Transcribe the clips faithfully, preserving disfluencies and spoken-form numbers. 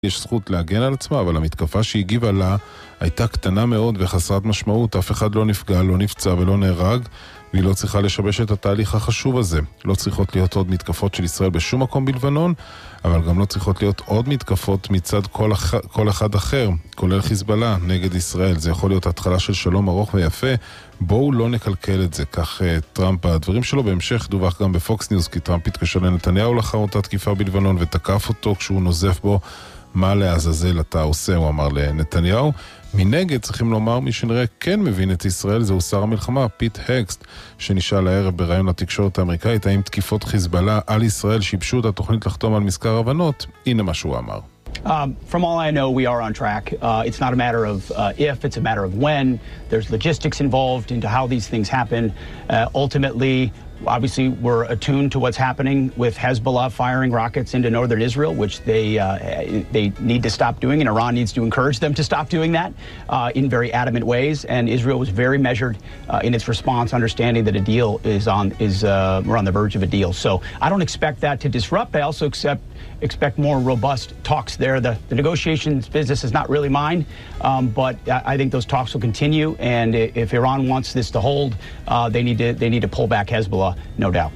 יש זכות להגן על עצמה, אבל המתקפה שהגיבה לה הייתה קטנה מאוד וחסרת משמעות. אף אחד לא נפגע, לא נפצע ולא נהרג, והיא לא צריכה לשבש את התהליך החשוב הזה. לא צריכות להיות עוד מתקפות של ישראל בשום מקום בלבנון, אבל גם לא צריכות להיות עוד מתקפות מצד כל, אח... כל אחד אחר, כולל חיזבאללה נגד ישראל. זה יכול להיות התחלה של שלום ארוך ויפה. בואו לא נקלקל את זה. כך טראמפ, הדברים שלו בהמשך דווח גם בפוקס ניוז, כי טראמפ התקשר לנתניהו לאחר אותה תקיפה בלבנון ותקף אותו כשהוא נוזף בו. מה לעזאזל אתה עושה, הוא אמר לנתניהו. מנגד צריכים לומר, מי שנראה כן מבין את ישראל, זהו שר המלחמה, פיט הקסט, שנשאל הערב ברעיון לתקשורת האמריקאית, האם תקיפות חיזבאללה על ישראל שיבשו את התוכנית לחתום על מזכר הבנות. הנה מה שהוא אמר. Um, from all I know, we are on track. Uh, it's not a matter of uh, if, it's a matter of when. There's logistics involved into how these things happen. Uh, ultimately, obviously, we're attuned to what's happening with Hezbollah firing rockets into northern Israel, which they uh, they need to stop doing, and Iran needs to encourage them to stop doing that uh, in very adamant ways. And Israel was very measured uh, in its response, understanding that a deal is on is uh, we're on the verge of a deal. So I don't expect that to disrupt. I also accept. expect more robust talks there. The, the negotiations business is not really mine, um, but I think those talks will continue. And if Iran wants this to hold, uh, they need to they need to pull back Hezbollah, no doubt.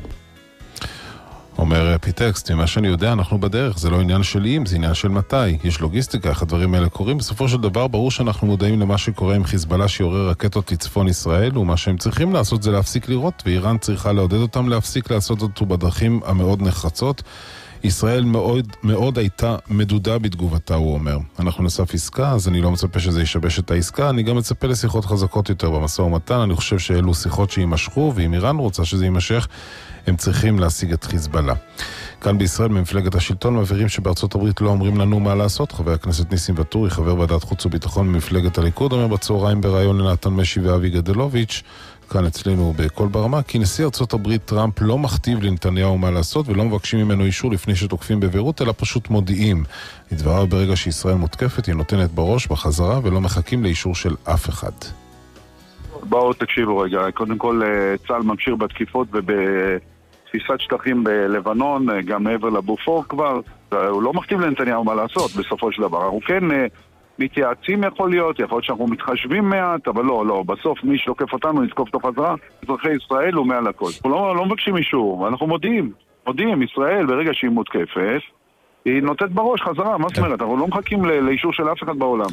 אומר פיטקסט, ממה שאני יודע, אנחנו בדרך. זה לא עניין של אם, זה עניין של מתי. יש לוגיסטיקה, איך הדברים האלה קורים. בסופו של דבר, ברור שאנחנו מודעים למה שקורה עם חיזבאללה שיורר רקטות לצפון ישראל, ומה שהם צריכים לעשות זה להפסיק לירות, ואיראן צריכה לעודד אותם להפסיק לעשות אותו בדרכים המאוד נחרצות. ישראל מאוד, מאוד הייתה מדודה בתגובתה, הוא אומר. אנחנו נסף עסקה, אז אני לא מצפה שזה ישבש את העסקה, אני גם מצפה לשיחות חזקות יותר במשא ומתן, אני חושב שאלו שיחות שימשכו, ואם איראן רוצה שזה יימשך, הם צריכים להשיג את חיזבאללה. כאן בישראל, במפלגת השלטון, מעבירים שבארצות הברית לא אומרים לנו מה לעשות. חבר הכנסת ניסים ואטורי, חבר ועדת חוץ וביטחון במפלגת הליכוד, אומר בצהריים ברעיון לנתן משי ואבי גדלוביץ', כאן אצלנו בכל ברמה, כי נשיא ארצות הברית טראמפ לא מכתיב לנתניהו מה לעשות ולא מבקשים ממנו אישור לפני שתוקפים בבירות, אלא פשוט מודיעים. לדבריו, ברגע שישראל מותקפת, היא נותנת בראש בחזרה ולא מחכים לאישור של אף אחד. בואו תקשיבו רגע, קודם כל צה"ל ממשיך בתקיפות ובתפיסת שטחים בלבנון, גם מעבר לבופור כבר, הוא לא מכתיב לנתניהו מה לעשות בסופו של דבר. הוא כן מתייעצים יכול להיות, יכול להיות שאנחנו מתחשבים מעט, אבל לא, לא, בסוף מי שלוקף אותנו נתקוף אותו חזרה, אזרחי ישראל הוא מעל הכל. אנחנו לא, לא מבקשים אישור, אנחנו מודיעים, מודיעים, ישראל ברגע שהיא מותקפת, היא נותנת בראש חזרה, מה זאת אומרת? אנחנו לא מחכים לאישור של אף אחד בעולם.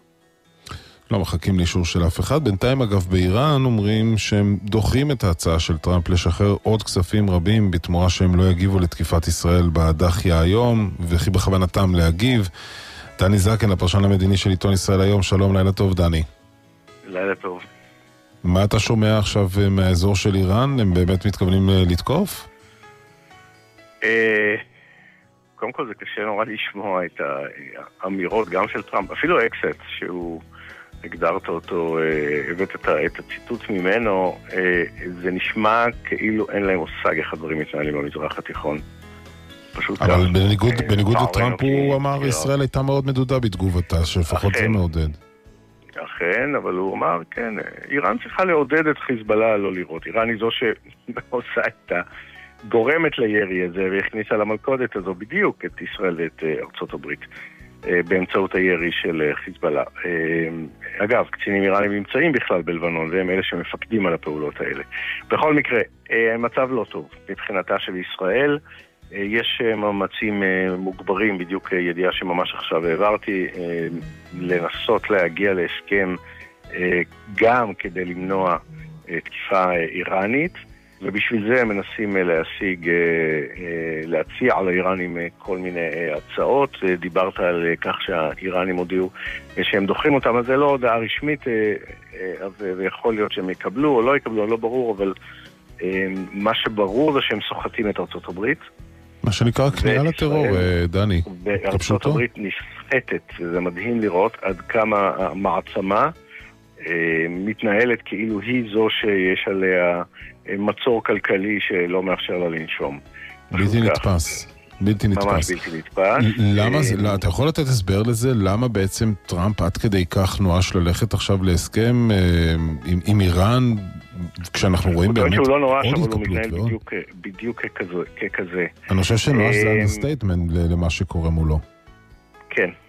לא מחכים לאישור של אף אחד. בינתיים אגב באיראן אומרים שהם דוחים את ההצעה של טראמפ לשחרר עוד כספים רבים בתמורה שהם לא יגיבו לתקיפת ישראל בדחיה היום, וכי בכוונתם להגיב. דני זקן, הפרשן המדיני של עיתון ישראל היום, שלום, לילה טוב דני. לילה טוב. מה אתה שומע עכשיו מהאזור של איראן? הם באמת מתכוונים לתקוף? קודם כל זה קשה נורא לשמוע את האמירות גם של טראמפ, אפילו אקסט שהוא הגדרת אותו, הבאת את הציטוט ממנו, זה נשמע כאילו אין להם מושג איך הדברים מתנהלים במזרח התיכון. אבל בניגוד, בניגוד לטראמפ הוא אמר ישראל הייתה מאוד מדודה בתגובתה, שלפחות זה מעודד. אכן, אבל הוא אמר, כן, איראן צריכה לעודד את חיזבאללה לא לראות. איראן היא זו שעושה את הגורמת לירי הזה, והכניסה למלכודת הזו בדיוק את ישראל ואת ארצות הברית, באמצעות הירי של חיזבאללה. אגב, קצינים איראנים נמצאים בכלל בלבנון, והם אלה שמפקדים על הפעולות האלה. בכל מקרה, המצב לא טוב מבחינתה של ישראל, יש מאמצים מוגברים, בדיוק ידיעה שממש עכשיו העברתי, לנסות להגיע להסכם גם כדי למנוע תקיפה איראנית, ובשביל זה מנסים להשיג, להציע לאיראנים כל מיני הצעות. דיברת על כך שהאיראנים הודיעו שהם דוחים אותם, אז זה לא הודעה רשמית, ויכול להיות שהם יקבלו או לא יקבלו, לא ברור, אבל מה שברור זה שהם סוחטים את ארצות הברית. מה שנקרא כניעה לטרור, דני. וארצות הברית נסחטת, וזה מדהים לראות עד כמה המעצמה מתנהלת כאילו היא זו שיש עליה מצור כלכלי שלא מאפשר לה לנשום. בלתי נתפס. בלתי נתפס. ממש בלתי נתפס. למה זה, אתה יכול לתת הסבר לזה? למה בעצם טראמפ עד כדי כך נואש ללכת עכשיו להסכם עם, עם איראן, כשאנחנו רואים באמת שהוא לא נואש, אבל הוא מתנהל בדיוק, בדיוק ככזה. אני חושב שנואש זה אנדרסטייטמנט למה שקורה מולו. כן.